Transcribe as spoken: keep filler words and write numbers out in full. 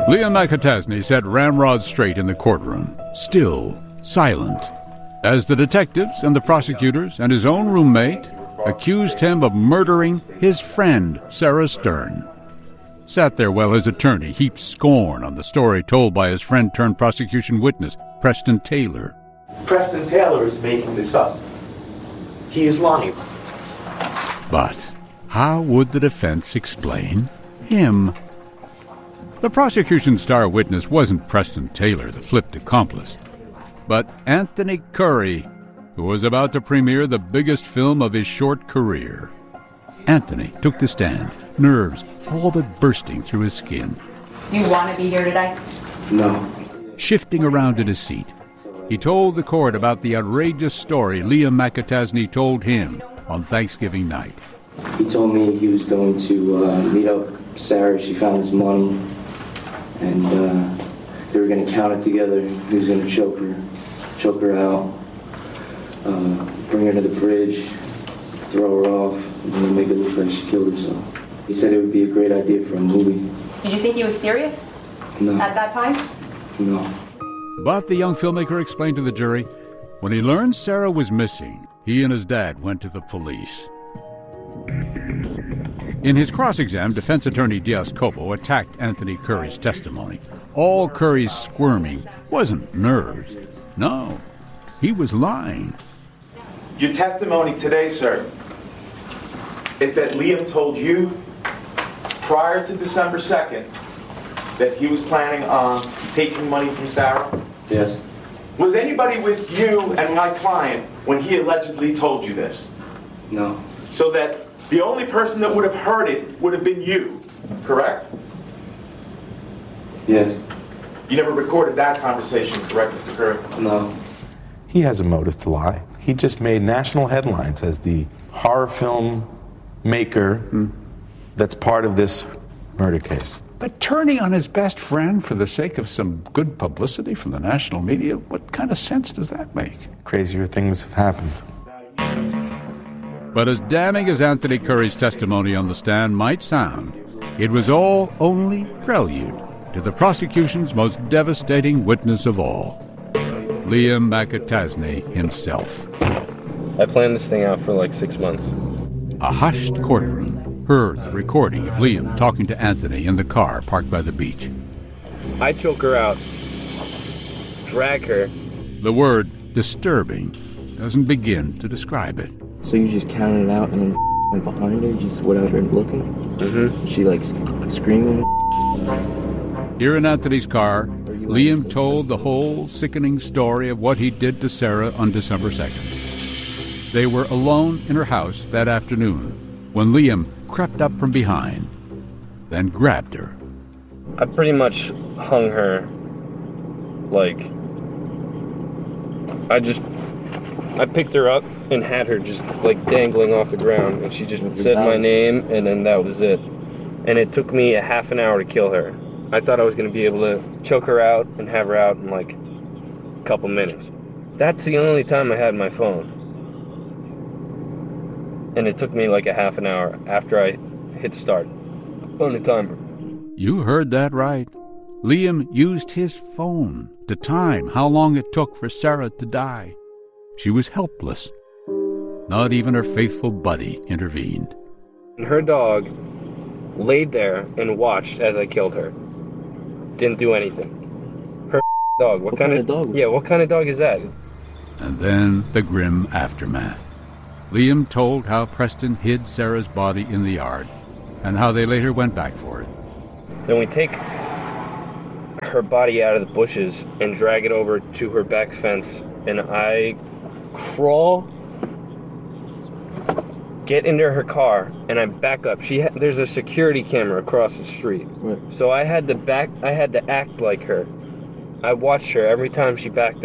Liam McAtasney sat ramrod straight in the courtroom, still, silent, as the detectives and the prosecutors and his own roommate accused him of murdering his friend, Sarah Stern. Sat there while his attorney heaped scorn on the story told by his friend-turned-prosecution witness, Preston Taylor. Preston Taylor is making this up. He is lying. But how would the defense explain him? The prosecution's star witness wasn't Preston Taylor, the flipped accomplice, but Anthony Curry, who was about to premiere the biggest film of his short career. Anthony took the stand, nerves all but bursting through his skin. You want to be here today? No. Shifting around in his seat, he told the court about the outrageous story Liam McAtasney told him on Thanksgiving night. He told me he was going to uh, meet up Sarah. She found his money, and uh, they were going to count it together. He was going to choke her, choke her out, uh, bring her to the bridge, throw her off, and then make it look like she killed herself. He said it would be a great idea for a movie. Did you think he was serious? No. At that time? No. But the young filmmaker explained to the jury, when he learned Sarah was missing, he and his dad went to the police. In his cross-exam, defense attorney Diaz Cobo attacked Anthony Curry's testimony. All Curry's squirming wasn't nerves. No, he was lying. Your testimony today, sir, is that Liam told you prior to December second that he was planning on taking money from Sarah? Yes. Was anybody with you and my client when he allegedly told you this? No. So that the only person that would have heard it would have been you, correct? Yes. You never recorded that conversation, correct, Mister Curry? No. He has a motive to lie. He just made national headlines as the horror film maker mm. that's part of this murder case. But turning on his best friend for the sake of some good publicity from the national media, what kind of sense does that make? Crazier things have happened. But as damning as Anthony Curry's testimony on the stand might sound, it was all only prelude to the prosecution's most devastating witness of all, Liam McAtasney himself. I planned this thing out for like six months. A hushed courtroom heard the recording of Liam talking to Anthony in the car parked by the beach. I choke her out, drag her. The word disturbing doesn't begin to describe it. So you just counted it out and then went behind her, just without her looking? Mm-hmm. She like screaming? Here in Anthony's car, Liam told the whole sickening story of what he did to Sarah on December second. They were alone in her house that afternoon when Liam crept up from behind, then grabbed her. I pretty much hung her, like, I just, I picked her up and had her just, like, dangling off the ground, and she just said my name, and then that was it. And it took me a half an hour to kill her. I thought I was going to be able to choke her out and have her out in, like, a couple minutes. That's the only time I had my phone. And it took me like a half an hour after I hit start on the timer. You heard that right. Liam used his phone to time how long it took for Sarah to die. She was helpless. Not even her faithful buddy intervened. And her dog laid there and watched as I killed her. Didn't do anything. Her dog. What, what kind, kind of dog? Yeah, what kind of dog is that? And then the grim aftermath. Liam told how Preston hid Sarah's body in the yard and how they later went back for it. Then we take her body out of the bushes and drag it over to her back fence, and I crawl, get into her car, and I back up. She ha- there's a security camera across the street, right. So I had to back. I had to act like her. I watched her every time she backed